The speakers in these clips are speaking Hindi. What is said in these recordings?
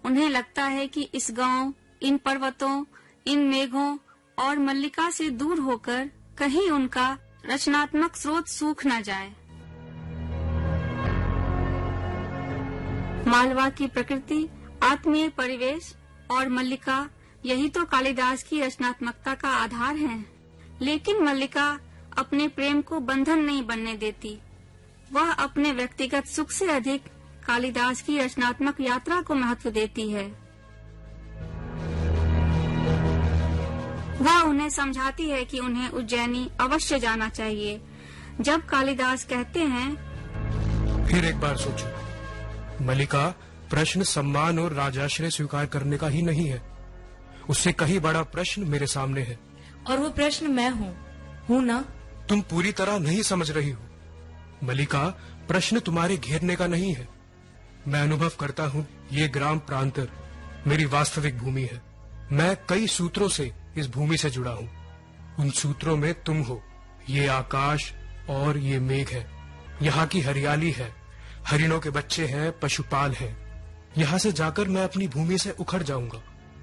उन्हें लगता है कि इस गांव, इन पर्वतों, इन मेघों और मल्लिका से दूर होकर कहीं उनका रचनात्मक स्रोत सूख न जाए। मालवा की प्रकृति, आत्मीय परिवेश और मल्लिका, यही तो कालिदास की रचनात्मकता का आधार है। लेकिन मल्लिका अपने प्रेम को बंधन नहीं बनने देती। वह अपने व्यक्तिगत सुख से अधिक कालिदास की रचनात्मक यात्रा को महत्व देती है। वह उन्हें समझाती है कि उन्हें उज्जैनी अवश्य जाना चाहिए। जब कालिदास कहते हैं, फिर एक बार सोचो, मल्लिका, प्रश्न सम्मान और राजाश्रय स्वीकार करने का ही नहीं है। उससे कहीं बड़ा प्रश्न मेरे सामने है। और वो प्रश्न मैं हूँ ना? तुम पूरी तरह नहीं समझ रही हो। मल्लिका, प्रश्न तुम्हारे घेरने का नहीं है। मैं अनुभव करता हूँ, ये ग्राम प्रांतर मेरी वास्तविक भूमि है। मैं कई सूत्रों से इस भूमि से जुड़ा हूँ। उन सूत्रों में तुम हो, ये आकाश और ये मेघ है। यहाँ की हरियाली है, हरिणों के बच्चे हैं, पशुपाल हैं। यहाँ से जाकर मैं अपनी भूमि से उखड़ जाऊंगा।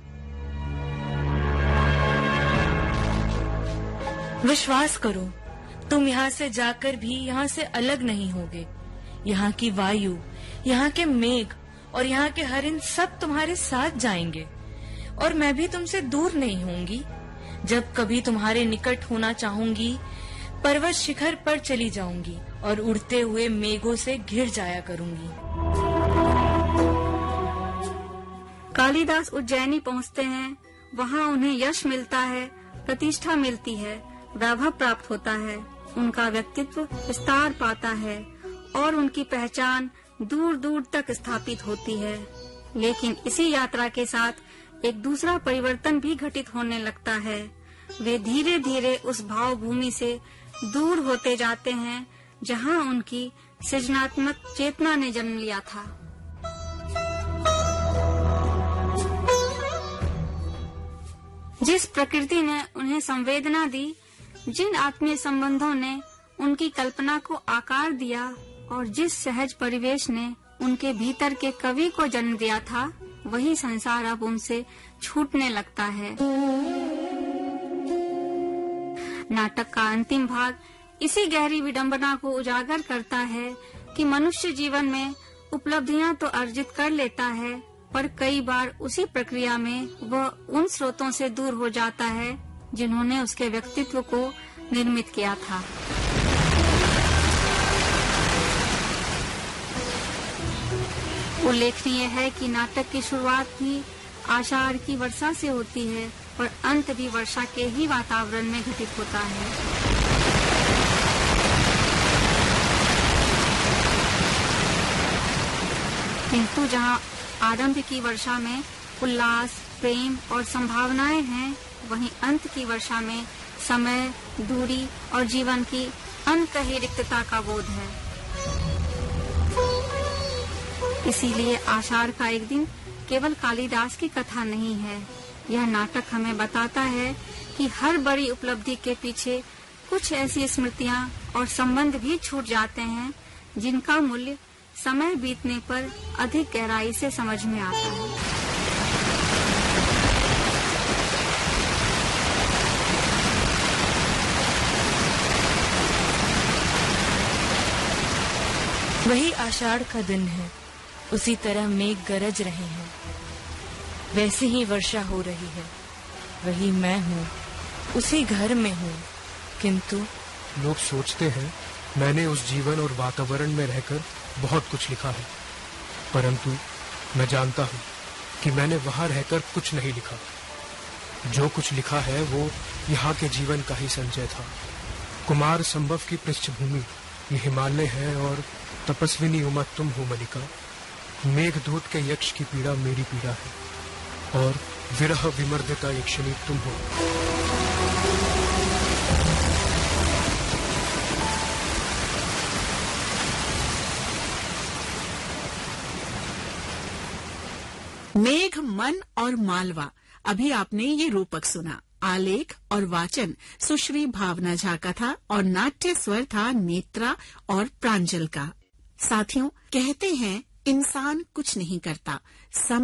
विश्वास करो, तुम यहाँ से जाकर भी यहाँ से अलग नहीं होगे। यहाँ की वायु, यहाँ के मेघ और यहाँ के हरिण सब तुम्हारे साथ जाएंगे और मैं भी तुमसे दूर नहीं होंगी। जब कभी तुम्हारे निकट होना चाहूंगी, पर्वत शिखर पर चली जाऊंगी और उड़ते हुए मेघों से घिर जाया करूंगी। कालिदास उज्जैनी पहुँचते हैं। वहाँ उन्हें यश मिलता है, प्रतिष्ठा मिलती है, वैभव प्राप्त होता है। उनका व्यक्तित्व विस्तार पाता है और उनकी पहचान दूर दूर तक स्थापित होती है। लेकिन इसी यात्रा के साथ एक दूसरा परिवर्तन भी घटित होने लगता है। वे धीरे धीरे उस भाव भूमि से दूर होते जाते हैं जहाँ उनकी सृजनात्मक चेतना ने जन्म लिया था। जिस प्रकृति ने उन्हें संवेदना दी, जिन आत्मीय संबंधों ने उनकी कल्पना को आकार दिया और जिस सहज परिवेश ने उनके भीतर के कवि को जन्म दिया था, वही संसार अब उनसे छूटने लगता है। नाटक का अंतिम भाग इसी गहरी विडंबना को उजागर करता है कि मनुष्य जीवन में उपलब्धियां तो अर्जित कर लेता है, पर कई बार उसी प्रक्रिया में वह उन स्रोतों से दूर हो जाता है जिन्होंने उसके व्यक्तित्व को निर्मित किया था। उल्लेखनीय है कि नाटक की शुरुआत भी आषाढ़ की वर्षा से होती है और अंत भी वर्षा के ही वातावरण में घटित होता है। किंतु जहाँ आरंभ की वर्षा में उल्लास, प्रेम और संभावनाएं हैं, वहीं अंत की वर्षा में समय, दूरी और जीवन की अंतहीन रिक्तता का बोध है। इसीलिए आषाढ़ का एक दिन केवल कालिदास की कथा नहीं है। यह नाटक हमें बताता है कि हर बड़ी उपलब्धि के पीछे कुछ ऐसी स्मृतियां और संबंध भी छूट जाते हैं जिनका मूल्य समय बीतने पर अधिक गहराई से समझ में आता है। वही आषाढ़ का दिन है, उसी तरह मेघ गरज रहे हैं, वैसी ही वर्षा हो रही है। वही मैं हूँ, उसी घर में हूँ। किंतु लोग सोचते हैं मैंने उस जीवन और वातावरण में रहकर बहुत कुछ लिखा है, परंतु मैं जानता हूँ कि मैंने वहाँ रहकर कुछ नहीं लिखा। जो कुछ लिखा है वो यहाँ के जीवन का ही संचय था। कुमार संभव की पृष्ठभूमि ये हिमालय है और तपस्विनी उमा तुम हो मल्लिका। मेघदूत के यक्ष की पीड़ा मेरी पीड़ा है और विरह विमर्दता यक्षिणी तुम हो। मेघ, मन और मालवा। अभी आपने ये रूपक सुना। आलेख और वाचन सुश्री भावना झा का था और नाट्य स्वर था नेत्रा और प्रांजल का। साथियों, कहते हैं इंसान कुछ नहीं करता,